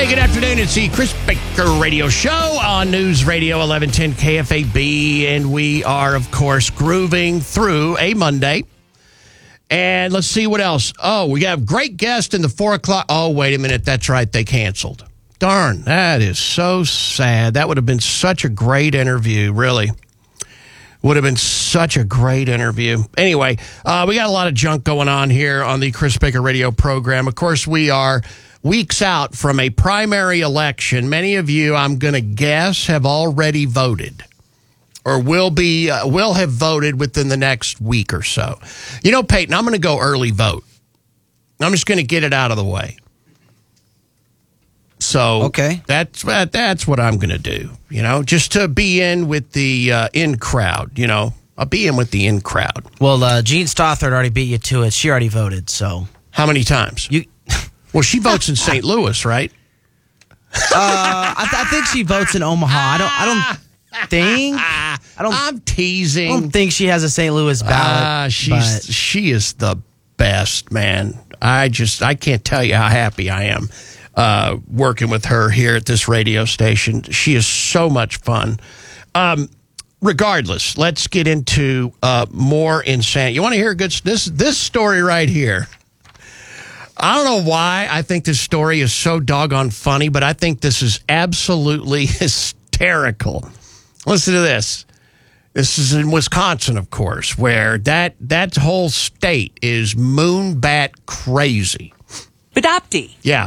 Hey, good afternoon. It's the Chris Baker Radio Show on News Radio 1110 KFAB. And we are, of course, grooving through a Monday. And let's see what else. Oh, we have great guest in the 4 o'clock. Oh, wait a minute. That's right. They canceled. Darn, that is so sad. That would have been such a great interview, really. Would have been such a great interview. Anyway, we got a lot of junk going on here on the Chris Baker Radio program. Of course, we are weeks out from a primary election. Many of you, I'm going to guess, have already voted or will have voted within the next week or so. You know, Peyton, I'm going to go early vote. I'm just going to get it out of the way. So okay, that's what I'm going to do, you know, just to be in with the in crowd, you know. I'll be in with the in crowd. Well, Jean Stothard already beat you to it. She already voted, so. How many times? Well, she votes in St. Louis, right? I think she votes in Omaha. I'm teasing. I don't think she has a St. Louis ballot. She is the best, man. I can't tell you how happy I am working with her here at this radio station. She is so much fun. Regardless, let's get into more insanity. You want to hear this story right here? I don't know why I think this story is so doggone funny, but I think this is absolutely hysterical. Listen to this. This is in Wisconsin, of course, where that whole state is moonbat crazy. Badopti. Yeah.